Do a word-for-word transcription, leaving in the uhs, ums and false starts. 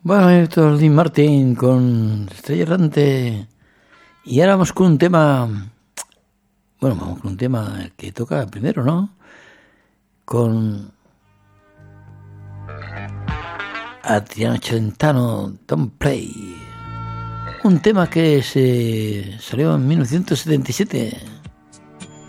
Bueno, esto es Dean Martin con Estrella Errante. Y ahora vamos con un tema. Bueno, vamos con un tema que toca primero, ¿no? Con Adriano Celentano, Don't Play. Un tema que se salió en mil novecientos setenta y siete.